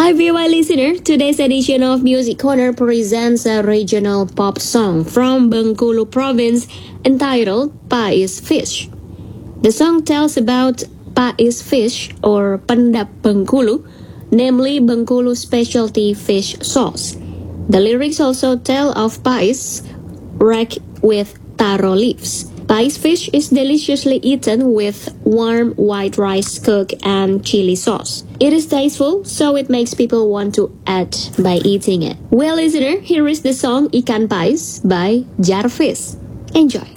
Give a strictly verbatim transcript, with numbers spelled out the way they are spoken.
Hi V Y listener, today's edition of Music Corner presents a regional pop song from Bengkulu province entitled Pais Fish. The song tells about Pais fish or Pendap Bengkulu, namely Bengkulu specialty fish sauce. The lyrics also tell of pais wrapped with taro leaves. Pais fish is deliciously eaten with warm white rice cooked and chili sauce. It is tasteful, so it makes people want to add by eating it. Well, listener, here is the song Ikan Pais by Jarvis. Enjoy.